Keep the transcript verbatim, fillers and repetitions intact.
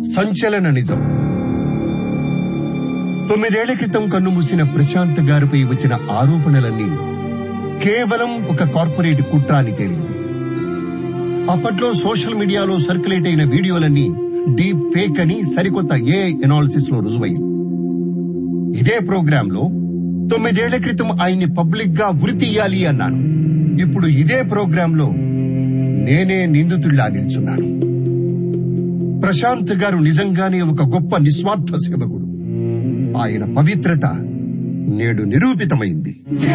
సంచలన నిజం. తొమ్మిదేళ్ల క్రితం కన్నుమూసిన ప్రశాంత్ గారిపై వచ్చిన ఆరోపణలన్నీ కేవలం ఒక కార్పొరేట్ కుట్ర అని తేలింది. అప్పట్లో సోషల్ మీడియాలో సర్క్యులేట్ అయిన వీడియోలన్నీ డీప్ ఫేక్ అని సరికొత్త ఏఐ ఎనాలిసిస్ లో రుజువైంది. ఇదే ప్రోగ్రామ్ లో తొమ్మిదేళ్ల క్రితం ఆయన్ని పబ్లిక్ గా ఉరి తీయాలి అన్నాను. ఇప్పుడు ఇదే ప్రోగ్రామ్ లో నేనే నిందితుడిలా నిల్చున్నాను. ప్రశాంత్ గారు నిజంగానే ఒక గొప్ప నిస్వార్థ సేవకుడు. ఆయన పవిత్రత నేడు నిరూపితమైంది.